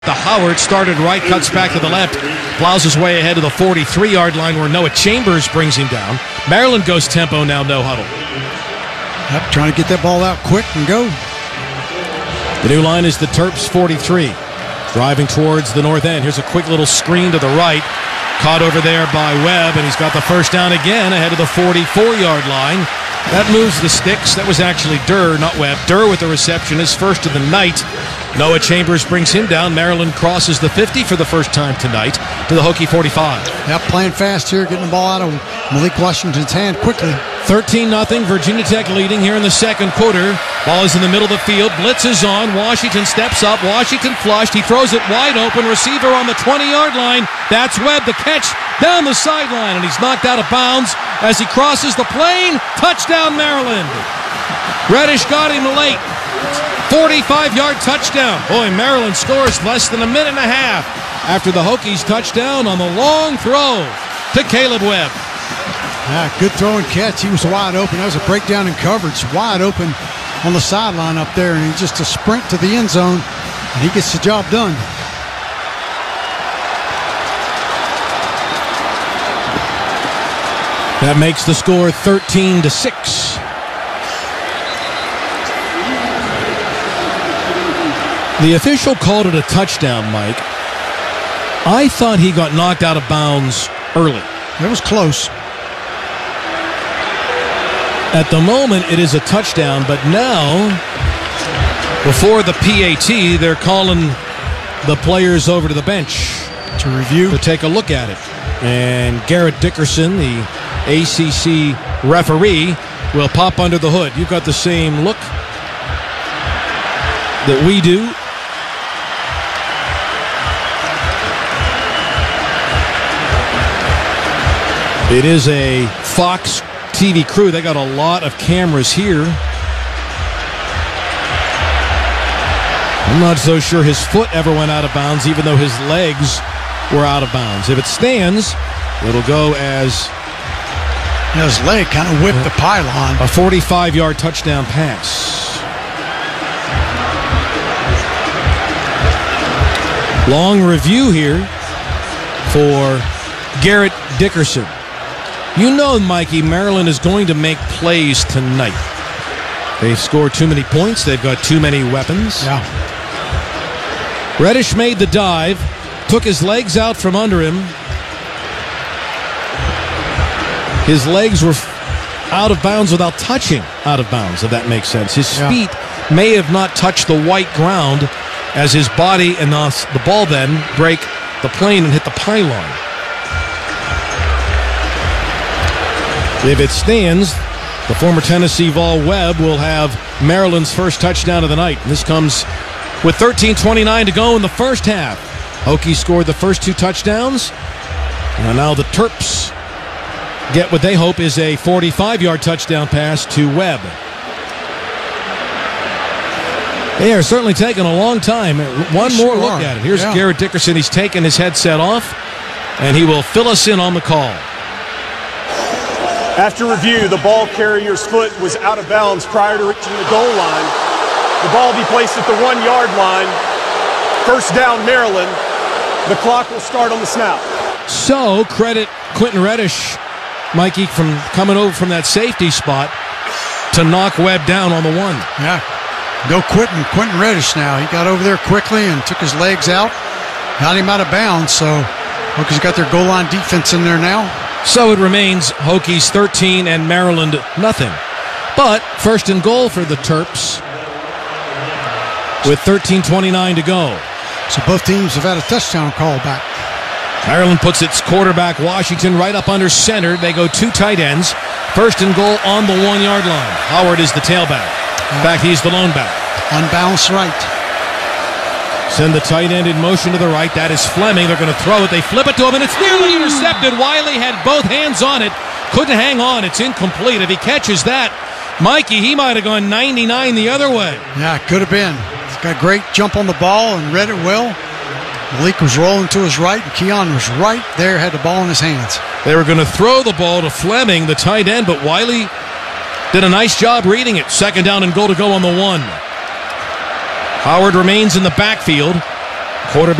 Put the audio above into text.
The Howard started right, cuts back to the left, plows his way ahead to the 43-yard line where Noah Chambers brings him down. Maryland goes tempo now, no huddle. Yep, trying to get that ball out quick and go. The new line is the Terps 43. Driving towards the north end. Here's a quick little screen to the right. Caught over there by Webb, and he's got the first down again ahead of the 44-yard line. That moves the sticks. That was actually Durr, not Webb. Durr with the reception, his first of the night. Noah Chambers brings him down. Maryland crosses the 50 for the first time tonight to the Hokie 45. Yep, playing fast here, getting the ball out of Malik Washington's hand quickly. 13-0, Virginia Tech leading here in the second quarter. Ball is in the middle of the field. Blitz is on. Washington steps up. Washington flushed. He throws it wide open. Receiver on the 20-yard line. That's Webb. The catch down the sideline, and he's knocked out of bounds as he crosses the plane. Touchdown, Maryland. Reddish got him late. 45-yard touchdown. Boy, Maryland scores less than a minute and a half after the Hokies touchdown on the long throw to Caleb Webb. Yeah, good throw and catch. He was wide open. That was a breakdown in coverage. Wide open on the sideline up there, and just a sprint to the end zone, and he gets the job done. That makes the score 13-6. The official called it a touchdown, Mike. I thought he got knocked out of bounds early. It was close. At the moment, it is a touchdown, but now, before the PAT, they're calling the players over to the bench to review, to take a look at it. And Garrett Dickerson, the ACC referee, will pop under the hood. You've got the same look that we do. It is a Fox TV crew. They got a lot of cameras here. I'm not so sure his foot ever went out of bounds, even though his legs were out of bounds. If it stands, it'll go as... His leg kind of whipped the pylon. A 45-yard touchdown pass. Long review here for Garrett Dickerson. You know, Mikey, Maryland is going to make plays tonight. They've scored too many points. They've got too many weapons. Yeah. Reddish made the dive, took his legs out from under him. His legs were out of bounds without touching out of bounds, if that makes sense. His feet may have not touched the white ground as his body and the ball then break the plane and hit the pylon. If it stands, the former Tennessee Vol Webb will have Maryland's first touchdown of the night. And this comes with 13:29 to go in the first half. Hokies scored the first two touchdowns. And now the Terps get what they hope is a 45-yard touchdown pass to Webb. They are certainly taking a long time. One more look at it. Here's Garrett Dickerson. He's taken his headset off, and he will fill us in on the call. After review, the ball carrier's foot was out of bounds prior to reaching the goal line. The ball will be placed at the 1-yard line. First down, Maryland. The clock will start on the snap. So, credit Quentin Reddish, Mikey, from coming over from that safety spot to knock Webb down on the one. Yeah. Go Quentin Reddish now. He got over there quickly and took his legs out. Got him out of bounds, so Hokies got their goal line defense in there now. So it remains Hokies 13 and Maryland nothing. But first and goal for the Terps with 13:29 to go. So both teams have had a touchdown call back. Maryland puts its quarterback Washington right up under center. They go two tight ends. First and goal on the 1-yard line. Howard is the tailback. In fact, he's the lone back. Unbalanced right. Send the tight end in motion to the right. That is Fleming. They're going to throw it. They flip it to him, and it's nearly intercepted. Wiley had both hands on it. Couldn't hang on. It's incomplete. If he catches that, Mikey, he might have gone 99 the other way. Yeah, it could have been. He's got great jump on the ball and read it well. Malik was rolling to his right, and Keon was right there, had the ball in his hands. They were going to throw the ball to Fleming, the tight end, but Wiley did a nice job reading it. Second down and goal to go on the one. Howard remains in the backfield. Quarterback